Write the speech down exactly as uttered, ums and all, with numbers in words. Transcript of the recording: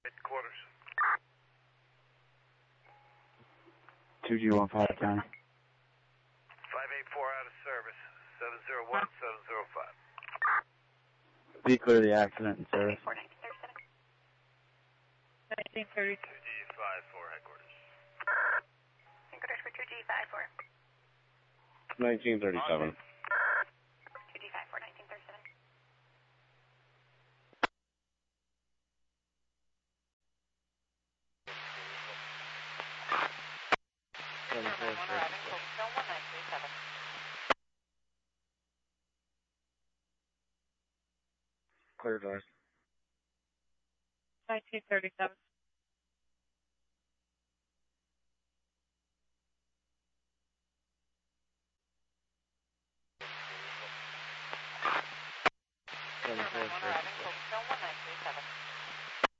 Headquarters. two G one five County. five eight four out of service. seven zero one, seven zero five. Be clear of the accident in service. nineteen thirty-two. two G five four headquarters. Headquarters for two G five four. nineteen thirty-seven. two G five four, nineteen thirty-seven. Clear doors. nineteen thirty-seven.